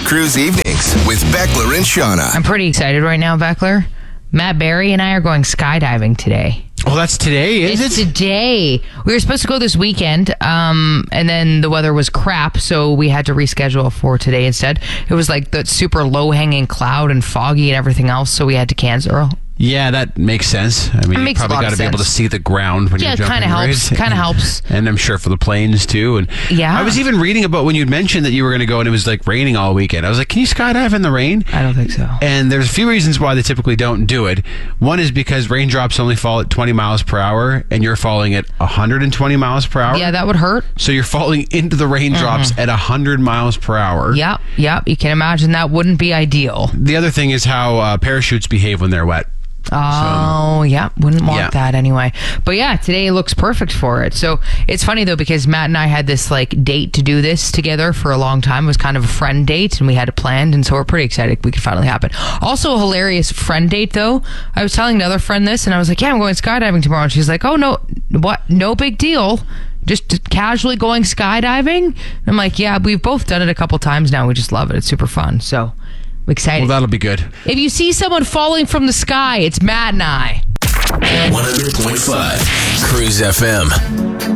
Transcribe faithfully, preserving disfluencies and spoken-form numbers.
Cruise Evenings with Beckler and Shauna. I'm pretty excited right now, Beckler. Matt Barry and I are going skydiving today. Oh, that's today, is it's it? It's today. We were supposed to go this weekend, um, and then the weather was crap, so we had to reschedule for today instead. It was like the super low-hanging cloud and foggy and everything else, so we had to cancel. Yeah, that makes sense. I mean, you probably got to be able to see the ground when yeah, you're jumping. Yeah, it kind of helps. Right? Kind of helps. And I'm sure for the planes, too. And yeah. I was even reading about when you mentioned that you were going to go and it was like raining all weekend. I was like, can you skydive in the rain? I don't think so. And there's a few reasons why they typically don't do it. One is because raindrops only fall at twenty miles per hour and you're falling at one hundred twenty miles per hour. Yeah, that would hurt. So you're falling into the raindrops mm-hmm. at one hundred miles per hour. Yep, yep. You can imagine that wouldn't be ideal. The other thing is how uh, parachutes behave when they're wet. Oh, so, yeah. Wouldn't want yeah. that anyway. But yeah, today looks perfect for it. So it's funny, though, because Matt and I had this like date to do this together for a long time. It was kind of a friend date, and we had it planned. And so we're pretty excited we could finally happen. Also, a hilarious friend date, though. I was telling another friend this, and I was like, yeah, I'm going skydiving tomorrow. And she's like, oh, no, what? No big deal. Just casually going skydiving. And I'm like, yeah, we've both done it a couple times now. We just love it. It's super fun. So I'm excited. Well, that'll be good. If you see someone falling from the sky, it's Matt and I. one hundred point five Cruise F M.